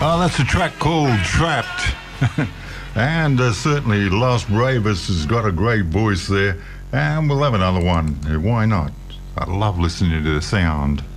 Oh, that's a track called Trapped. And certainly Lost Bravest has got a great voice there. And we'll have another one. Why not? I love listening to the sound.